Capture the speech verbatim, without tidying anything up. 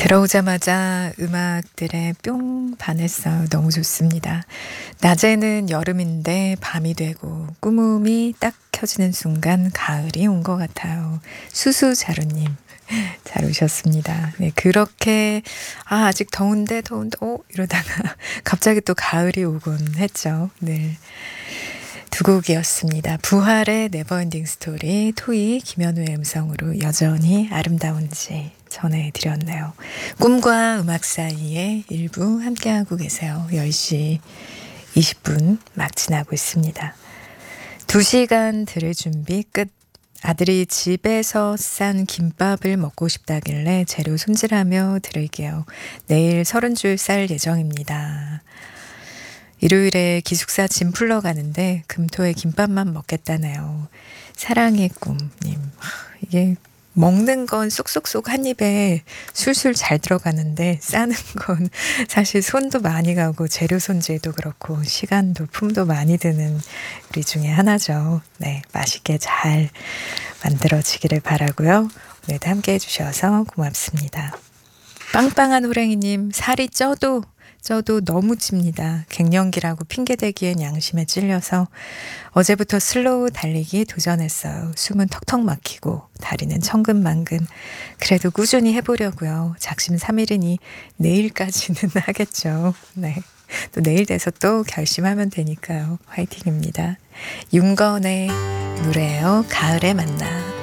들어오자마자 음악들에 뿅 반했어요. 너무 좋습니다. 낮에는 여름인데 밤이 되고 꾸mom이 딱 켜지는 순간 가을이 온 것 같아요. 수수자루님 잘 오셨습니다. 네, 그렇게 아 아직 더운데 더운데 어 이러다가 갑자기 또 가을이 오곤 했죠. 네. 두 곡이었습니다. 부활의 네버엔딩 스토리, 토이 김현우의 음성으로 여전히 아름다운지 전해드렸네요. 꿈과 음악 사이에 일부 함께하고 계세요. 열 시 이십 분 막 지나고 있습니다. 두 시간 들을 준비 끝. 아들이 집에서 싼 김밥을 먹고 싶다길래 재료 손질하며 들을게요. 내일 서른 줄 쌀 예정입니다. 일요일에 기숙사 짐 풀러 가는데 금토에 김밥만 먹겠다네요. 사랑의 꿈님. 이게 먹는 건 쏙쏙쏙 한 입에 술술 잘 들어가는데 싸는 건 사실 손도 많이 가고 재료 손질도 그렇고 시간도 품도 많이 드는 요리 중에 하나죠. 네, 맛있게 잘 만들어지기를 바라고요. 오늘도 함께 해주셔서 고맙습니다. 빵빵한 호랭이님, 살이 쪄도 쪄도 너무 찝니다. 갱년기라고 핑계대기엔 양심에 찔려서 어제부터 슬로우 달리기 도전했어요. 숨은 턱턱 막히고 다리는 천근만근. 그래도 꾸준히 해보려고요. 작심 삼 일이니 내일까지는 하겠죠. 네, 또 내일 돼서 또 결심하면 되니까요. 화이팅입니다. 윤건의 노래예요. 가을에 만나.